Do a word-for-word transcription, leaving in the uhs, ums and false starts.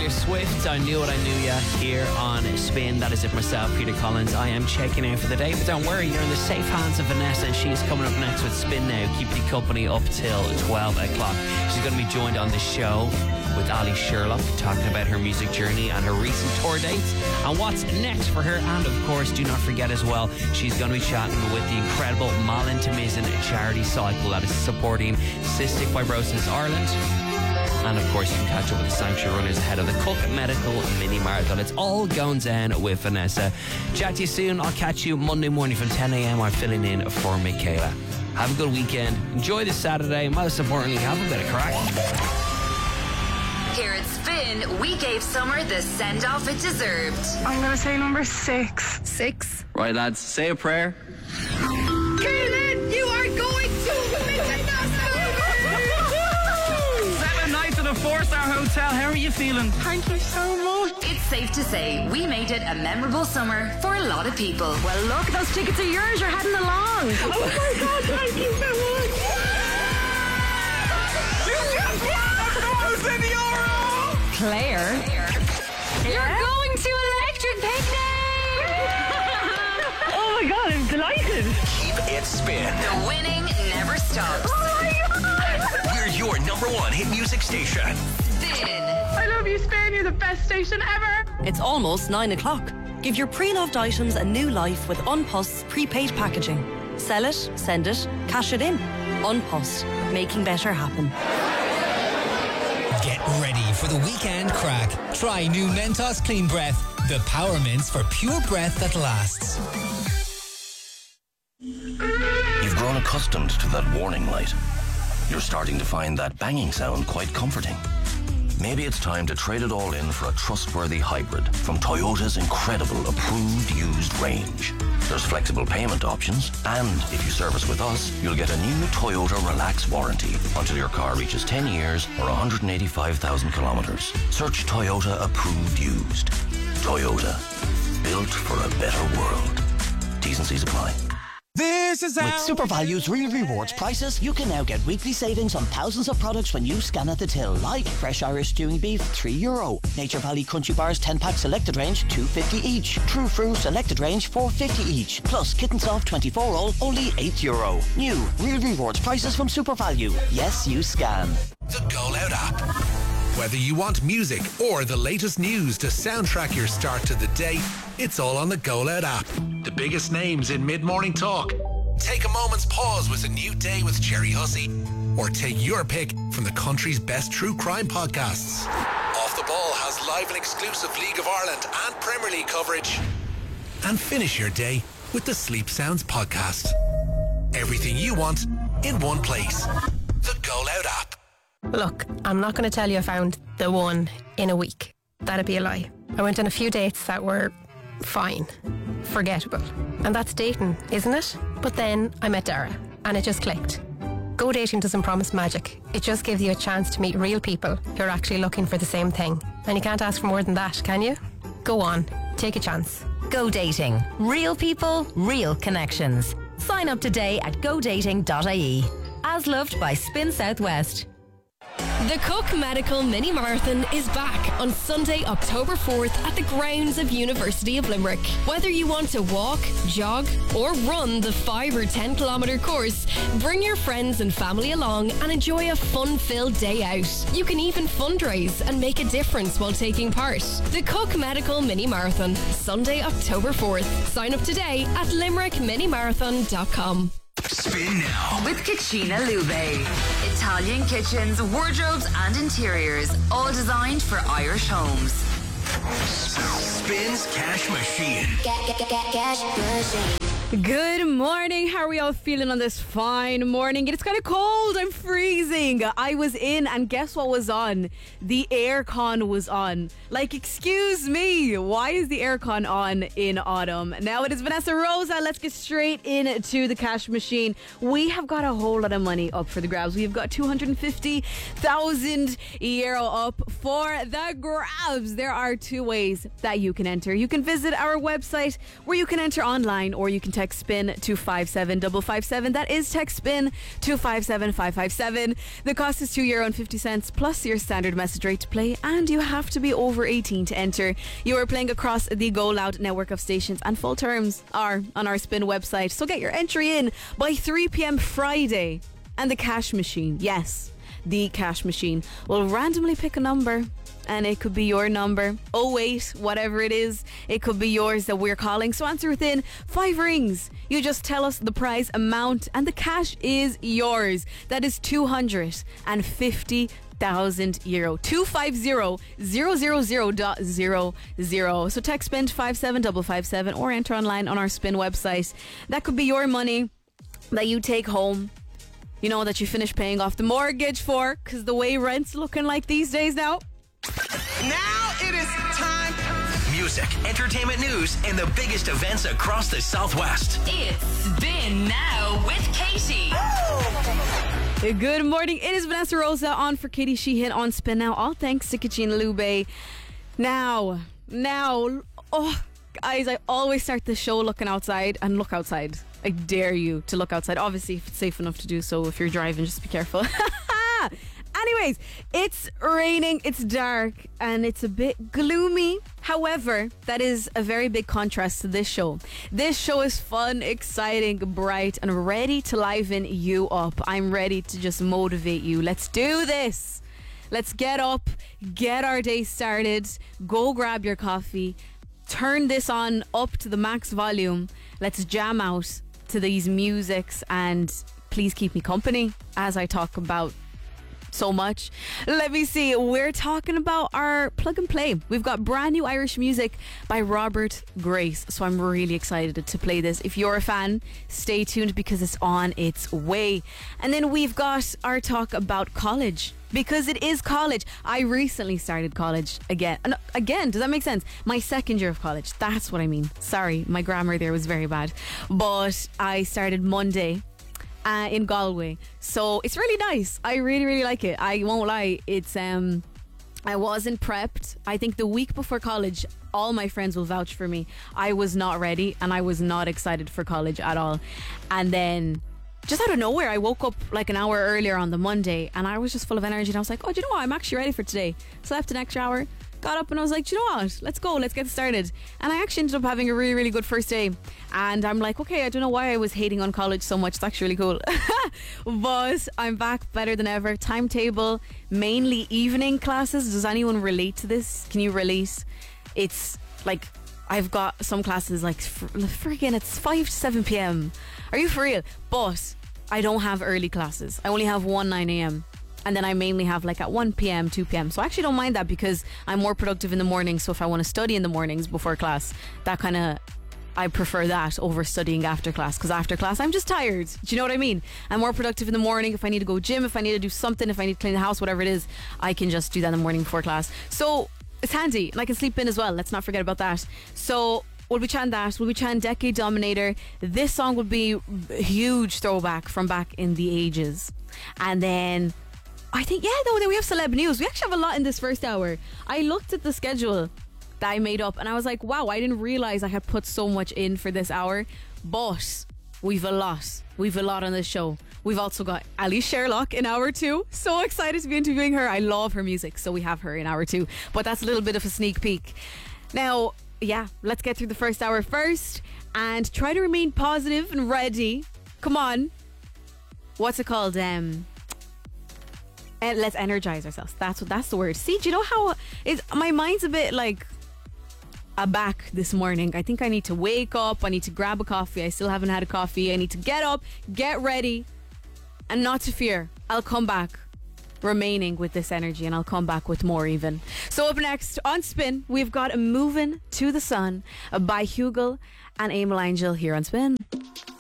Taylor Swift, I Knew What I Knew Ya, here on Spin. That is it myself, Peter Collins. I am checking out for the day, but don't worry, you're in the safe hands of Vanessa, and she's coming up next with Spin Now, keeping you company up till twelve o'clock. She's going to be joined on the show with Ali Sherlock, talking about her music journey and her recent tour dates and what's next for her. And of course, do not forget as well, she's going to be chatting with the incredible Malin Tamizin charity cycle that is supporting Cystic Fibrosis Ireland. And of course, you can catch up with the Sanctuary runners ahead of the Cook Medical Mini Marathon. It's all going down with Vanessa. Chat to you soon. I'll catch you Monday morning from ten a.m. I'm filling in for Michaela. Have a good weekend. Enjoy this Saturday. Most importantly, have a bit of crack. Here at Spin, we gave summer the send-off it deserved. I'm going to say number six. Six? Right, lads, say a prayer. Kaylin, you are going to Mickey Mouse Seven nights at a four-star hotel. How are you feeling? Thank you so much. It's safe to say we made it a memorable summer for a lot of people. Well, look, those tickets are yours. You're heading along. Oh my God, thank you so much. You just won a thousand euro! Claire, Yeah? you're going to Electric Picnic. Oh my God, I'm delighted. Keep it Spin. The winning never stops. Oh my God. We're your number one hit music station. Spin. I love you, Spain. You're the best station ever. It's almost nine o'clock. Give your pre-loved items a new life with Unpost's prepaid packaging. Sell it, send it, cash it in. Unpost, making better happen. Get ready for the weekend crack. Try new Mentos Clean Breath, the power mints for pure breath that lasts. You've grown accustomed to that warning light. You're starting to find that banging sound quite comforting. Maybe it's time to trade it all in for a trustworthy hybrid from Toyota's incredible approved used range. There's flexible payment options, and if you service with us, you'll get a new Toyota Relax warranty until your car reaches ten years or one hundred eighty-five thousand kilometers. Search Toyota approved used. Toyota, built for a better world. T's and C's apply. This is With Super Value's Real Rewards prices, you can now get weekly savings on thousands of products when you scan at the till, like Fresh Irish Stewing Beef, three euro. Nature Valley Crunchy Bars ten pack selected range, two fifty each. True Fruit selected range, four fifty each. Plus Kitten Soft twenty-four roll, only eight euro. New Real Rewards prices from Super Value. Yes, you scan. The Go Loud app. Whether you want music or the latest news to soundtrack your start to the day, it's all on the Go Loud app. The biggest names in mid-morning talk. Take a moment's pause with A New Day with Jerry Hussey. Or take your pick from the country's best true crime podcasts. Off the Ball has live and exclusive League of Ireland and Premier League coverage. And finish your day with the Sleep Sounds podcast. Everything you want in one place. The Go Loud app. Look, I'm not going to tell you I found the one in a week. That'd be a lie. I went on a few dates that were fine, forgettable. And that's dating, isn't it? But then I met Dara, and it just clicked. Go dating doesn't promise magic. It just gives you a chance to meet real people who are actually looking for the same thing. And you can't ask for more than that, can you? Go on, take a chance. Go dating. Real people, real connections. Sign up today at go dating dot I E. As loved by Spin Southwest. The Cook Medical Mini Marathon is back on Sunday, October fourth at the grounds of University of Limerick. Whether you want to walk, jog or run the five or ten kilometre course, bring your friends and family along and enjoy a fun-filled day out. You can even fundraise and make a difference while taking part. The Cook Medical Mini Marathon, Sunday, October fourth. Sign up today at limerick mini marathon dot com. Spin Now with Cucina Lube. Italian kitchens, wardrobes and interiors, all designed for Irish homes. Spins Cash Machine. Cash Machine. Good morning. How are we all feeling on this fine morning? It's kind of cold. I'm freezing. I was in and guess what was on? The aircon was on. Like, excuse me. Why is the aircon on in autumn? Now it is Vanessa Rosa. Let's get straight into the cash machine. We have got a whole lot of money up for the grabs. We've got two hundred fifty thousand euro up for the grabs. There are two ways that you can enter. You can visit our website where you can enter online, or you can text text SPIN to five seven five five seven. That is text SPIN to five seven five five seven. The cost is two euro and fifty cents plus your standard message rate to play, and you have to be over eighteen to enter. You are playing across the Go Loud network of stations, and full terms are on our Spin website. So get your entry in by three p.m. Friday, and the cash machine, yes, the cash machine will randomly pick a number, and it could be your number. Oh wait, whatever it is, it could be yours that we're calling. So answer within five rings. You just tell us the prize amount, and the cash is yours. That is two hundred fifty thousand euro. two five zero zero zero zero dot zero zero. So text SPIN to five seven five five seven or enter online on our Spin website. That could be your money that you take home, you know, that you finish paying off the mortgage for, because the way rent's looking like these days now. Now it is time. Music, entertainment news, and the biggest events across the Southwest. It's Spin Now with Katie. Good morning. It is Vanessa Rosa on for Katie Sheehan on Spin Now. All thanks to Katrina Lube. Now, now, oh, guys, I always start the show looking outside, and look outside. I dare you to look outside. Obviously, if it's safe enough to do so. If you're driving, just be careful. Anyways, it's raining, it's dark, and it's a bit gloomy. However, that is a very big contrast to this show. This show is fun, exciting, bright, and ready to liven you up. I'm ready to just motivate you. Let's do this. Let's get up, get our day started, go grab your coffee, turn this on up to the max volume. Let's jam out to these musics, and please keep me company as I talk about so much. Let me see. We're talking about our plug and play. We've got brand new Irish music by Robert Grace, so I'm really excited to play this. If you're a fan, stay tuned because it's on its way. And then we've got our talk about college, because it is college. I recently started college again. No, again, does that make sense? My second year of college. That's what I mean. Sorry, my grammar there was very bad. But I started Monday Uh, in Galway, so it's really nice. I really really like it. I won't lie, it's um I wasn't prepped. I think the week before college, all my friends will vouch for me, I was not ready and I was not excited for college at all. And then just out of nowhere, I woke up like an hour earlier on the Monday and I was just full of energy, and I was like, oh, do you know what, I'm actually ready for today. Slept an extra hour, got up, and I was like, do you know what, let's go, let's get started. And I actually ended up having a really really good first day, and I'm like, okay, I don't know why I was hating on college so much. It's actually really cool. But I'm back better than ever. Timetable, mainly evening classes. Does anyone relate to this? Can you relate? It's like I've got some classes like friggin' it's five to seven p.m. Are you for real? But I don't have early classes. I only have one nine a.m. and then I mainly have like at one p.m, two p.m. So I actually don't mind that because I'm more productive in the morning. So if I want to study in the mornings before class, that kind of, I prefer that over studying after class, because after class I'm just tired. Do you know what I mean? I'm more productive in the morning. If I need to go gym, if I need to do something, if I need to clean the house, whatever it is, I can just do that in the morning before class. So it's handy, and I can sleep in as well. Let's not forget about that. So we'll be chatting that. We'll be chatting Decade Dominator. This song will be a huge throwback from back in the ages. And then I think, yeah, though, we have celeb news. We actually have a lot in this first hour. I looked at the schedule that I made up and I was like, wow, I didn't realize I had put so much in for this hour. But we've a lot. We've a lot on this show. We've also got Ali Sherlock in hour two. So excited to be interviewing her. I love her music, so we have her in hour two. But that's a little bit of a sneak peek. Now, yeah, let's get through the first hour first and try to remain positive and ready. Come on. What's it called? Um... And let's energize ourselves. That's what that's the word. See, do you know how it's, my mind's a bit like aback this morning. I think I need to wake up. I need to grab a coffee. I still haven't had a coffee. I need to get up, get ready, and not to fear. I'll come back remaining with this energy, and I'll come back with more even. So up next on Spin, we've got a Moving to the Sun by Hugel and Emil Angel here on Spin.